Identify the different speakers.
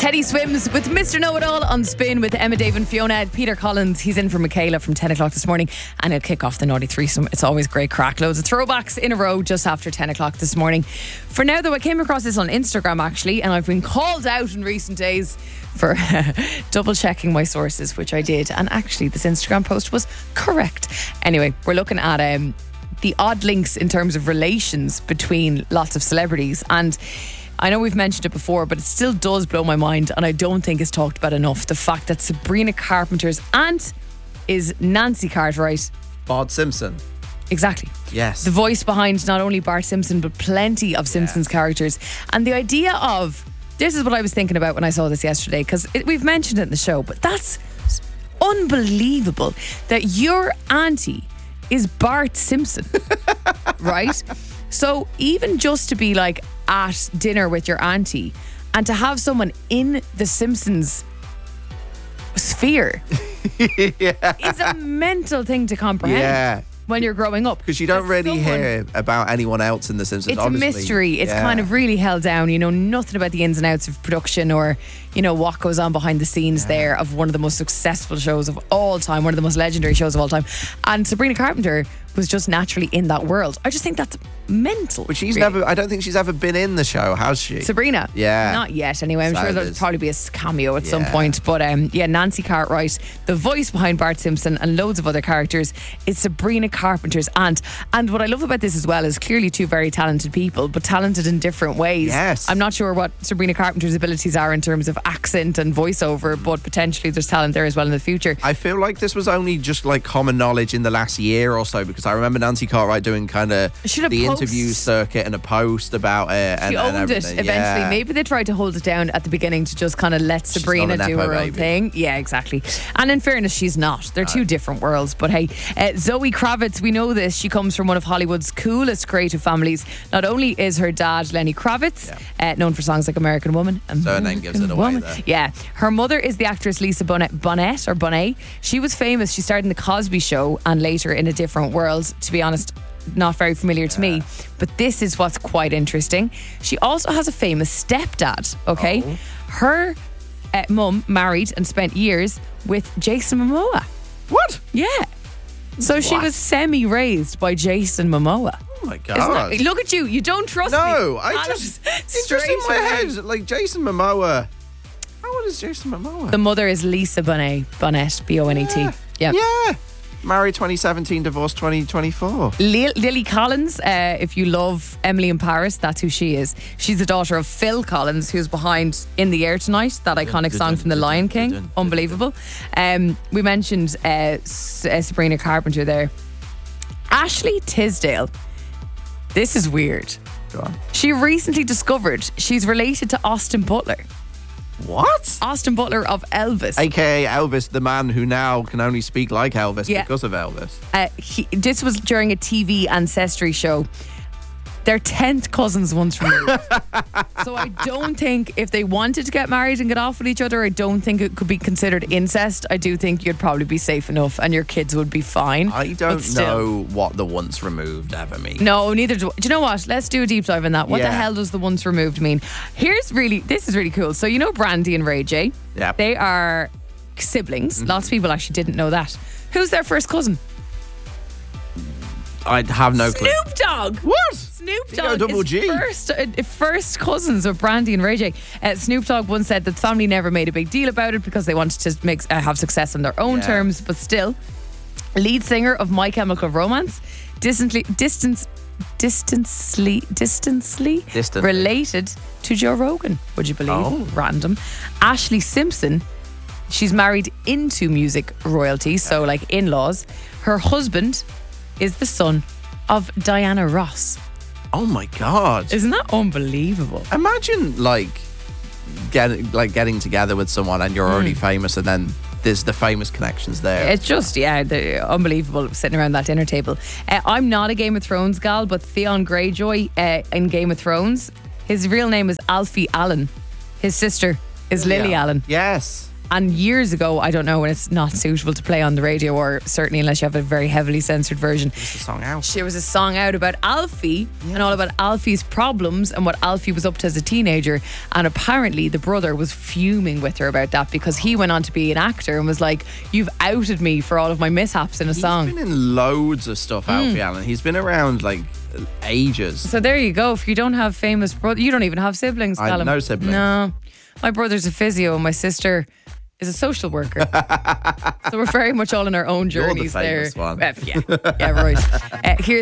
Speaker 1: Teddy Swims with Mr. Know-It-All on Spin with Emma, Dave and Fiona. Peter Collins, he's in for Michaela from 10 o'clock this morning, and he'll kick off the Naughty Threesome. It's always great crack. Loads of throwbacks in a row just after 10 o'clock this morning. For now though, I came across this on Instagram actually, and I've been called out in recent days for double checking my sources, which I did, and actually this Instagram post was correct. Anyway, we're looking at the odd links in terms of relations between lots of celebrities, and I know we've mentioned it before, but it still does blow my mind, and I don't think it's talked about enough. The fact that Sabrina Carpenter's aunt is Nancy Cartwright.
Speaker 2: Bart Simpson.
Speaker 1: Exactly.
Speaker 2: Yes.
Speaker 1: The voice behind not only Bart Simpson, but plenty of Simpsons characters. And the idea of, this is what I was thinking about when I saw this yesterday, because we've mentioned it in the show, but that's unbelievable that your auntie is Bart Simpson, right? So even just to be like at dinner with your auntie and to have someone in the Simpsons sphere is a mental thing to comprehend when you're growing up.
Speaker 2: Because you don't really hear about anyone else in The Simpsons,
Speaker 1: It's
Speaker 2: obviously.
Speaker 1: a mystery. It's kind of really held down. You know nothing about the ins and outs of production or, you know, what goes on behind the scenes there of one of the most successful shows of all time, one of the most legendary shows of all time. And Sabrina Carpenter was just naturally in that world. I just think that's mental.
Speaker 2: But she's
Speaker 1: really.
Speaker 2: I don't think she's ever been in the show, has she?
Speaker 1: Sabrina?
Speaker 2: Yeah.
Speaker 1: Not yet, anyway. I'm sure there'll
Speaker 2: Sounded.
Speaker 1: probably be a cameo at some point. But Nancy Cartwright, the voice behind Bart Simpson and loads of other characters, is Sabrina Carpenter's aunt. And what I love about this as well is clearly two very talented people, but talented in different ways.
Speaker 2: Yes.
Speaker 1: I'm not sure what Sabrina Carpenter's abilities are in terms of accent and voiceover, but potentially there's talent there as well in the future.
Speaker 2: I feel like this was only just like common knowledge in the last year or so, because I remember Nancy Cartwright doing kind of the interview circuit and a post about it.
Speaker 1: She owned it
Speaker 2: everything.
Speaker 1: eventually.
Speaker 2: Yeah.
Speaker 1: Maybe they tried to hold it down at the beginning to just kind of let Sabrina
Speaker 2: not a
Speaker 1: do
Speaker 2: nepo
Speaker 1: her own
Speaker 2: baby.
Speaker 1: thing. Yeah, exactly. And in fairness, she's not. They're two different worlds. But hey, Zoe Kravitz, we know this. She comes from one of Hollywood's coolest creative families. Not only is her dad Lenny Kravitz, known for songs like American Woman.
Speaker 2: Surname gives it away there.
Speaker 1: Yeah. Her mother is the actress Lisa Bonet. She was famous. She started in The Cosby Show and later in A Different World. To be honest, not very familiar to me, but this is what's quite interesting. She also has a famous stepdad, okay? Her mum married and spent years with Jason Momoa.
Speaker 2: What?
Speaker 1: Yeah. So she was semi-raised by Jason Momoa.
Speaker 2: Oh my God.
Speaker 1: Look at you. You don't trust me.
Speaker 2: No, it's just in my head. Like Jason Momoa. How old is Jason Momoa?
Speaker 1: The mother is Lisa Bonet, B-O-N-E-T. Yeah.
Speaker 2: Yeah. Married 2017, divorced 2024.
Speaker 1: Lily Collins, if you love Emily in Paris, that's who she is. She's the daughter of Phil Collins, who's behind In the Air Tonight, that iconic song from The Lion King. Unbelievable. We mentioned Sabrina Carpenter there. Ashley Tisdale. This is weird.
Speaker 2: Go on.
Speaker 1: She recently discovered she's related to Austin Butler.
Speaker 2: What?
Speaker 1: Austin Butler of Elvis.
Speaker 2: AKA Elvis, the man who now can only speak like Elvis because of Elvis.
Speaker 1: This was during a TV ancestry show. They're 10th cousins once removed. So I don't think if they wanted to get married and get off with each other, I don't think it could be considered incest. I do think you'd probably be safe enough and your kids would be fine.
Speaker 2: I don't know what the once removed ever means.
Speaker 1: No, neither do I. Do you know what? Let's do a deep dive on that. What the hell does the once removed mean? This is really cool. So you know Brandy and Ray J?
Speaker 2: Yeah.
Speaker 1: They are siblings. Lots of people actually didn't know that. Who's their first cousin?
Speaker 2: I have no clue.
Speaker 1: Snoop Dogg.
Speaker 2: What?
Speaker 1: Snoop Dogg
Speaker 2: double
Speaker 1: is
Speaker 2: G.
Speaker 1: first cousins of Brandy and Ray J. Snoop Dogg once said that the family never made a big deal about it because they wanted to have success on their own terms, but still, lead singer of My Chemical Romance, distantly related to Joe Rogan. Would you believe? Random. Ashley Simpson. She's married into music royalty, so like in-laws. Her husband is the son of Diana Ross.
Speaker 2: Oh my God.
Speaker 1: Isn't that unbelievable?
Speaker 2: Imagine getting together with someone and you're already famous, and then there's the famous connections there.
Speaker 1: It's just, they're unbelievable sitting around that dinner table. I'm not a Game of Thrones gal, but Theon Greyjoy in Game of Thrones, his real name is Alfie Allen. His sister is Lily Allen.
Speaker 2: Yes.
Speaker 1: And years ago, I don't know when it's not suitable to play on the radio, or certainly unless you have a very heavily censored version.
Speaker 2: What's the song out?
Speaker 1: There was a song out about Alfie and all about Alfie's problems and what Alfie was up to as a teenager. And apparently the brother was fuming with her about that because he went on to be an actor and was like, you've outed me for all of my mishaps in a song.
Speaker 2: He's been in loads of stuff, Alfie Allen. He's been around like ages.
Speaker 1: So there you go. If you don't have famous brothers, you don't even have siblings, Callum.
Speaker 2: I have no siblings.
Speaker 1: No. My brother's a physio and my sister is a social worker. So we're very much all in our own journeys
Speaker 2: You're the famous
Speaker 1: there.
Speaker 2: one.
Speaker 1: Yeah, right. Here's